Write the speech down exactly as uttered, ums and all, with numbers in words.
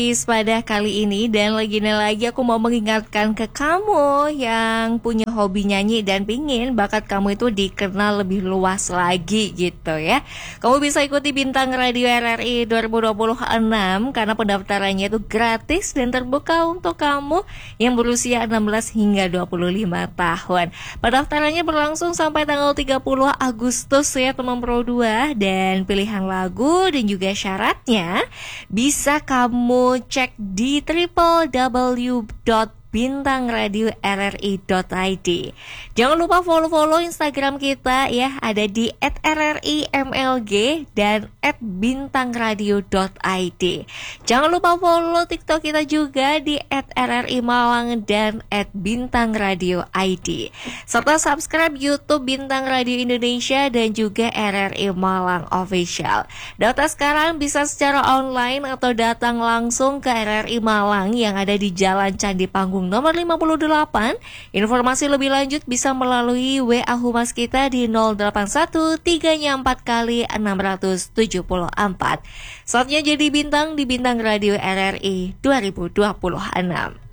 pada kali ini, dan lagi-lagi aku mau mengingatkan ke kamu yang punya hobi nyanyi dan pingin bakat kamu itu dikenal lebih luas lagi gitu ya. Kamu bisa ikuti Bintang Radio R R I dua ribu dua puluh enam karena pendaftarannya itu gratis dan terbuka untuk kamu yang berusia enam belas hingga dua puluh lima tahun. Pendaftarannya berlangsung sampai tanggal tiga puluh Agustus ya teman Pro dua, dan pilihan lagu dan juga syaratnya bisa kamu cek di w w w dot bintang radio r r i dot i d. Jangan lupa follow-follow Instagram kita ya, ada di et r r i m l g dan et bintang radio dot i d. Jangan lupa follow TikTok kita juga di et r r i malang dan et bintang radio i d. Serta subscribe YouTube Bintang Radio Indonesia dan juga R R I Malang Official. Data sekarang bisa secara online atau datang langsung ke R R I Malang yang ada di Jalan Candi Panggung nomor lima puluh delapan. Informasi lebih lanjut bisa melalui W A Humas kita di nol delapan satu tiga empat kali enam tujuh empat. Saatnya jadi bintang di Bintang Radio R R I dua ribu dua puluh enam.